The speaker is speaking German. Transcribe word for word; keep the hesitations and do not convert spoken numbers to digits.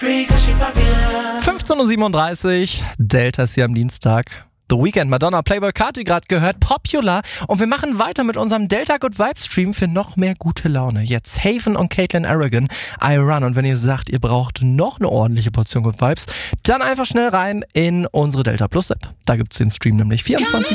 fünfzehn Uhr siebenunddreißig, Delta ist hier am Dienstag. The Weeknd, Madonna, Playboi Carti gerade gehört, Popular. Und wir machen weiter mit unserem Delta Good Vibes Stream für noch mehr gute Laune. Jetzt Haven und Caitlin Aragon, I Run. Und wenn ihr sagt, ihr braucht noch eine ordentliche Portion Good Vibes, dann einfach schnell rein in unsere Delta Plus App. Da gibt es den Stream nämlich vierundzwanzig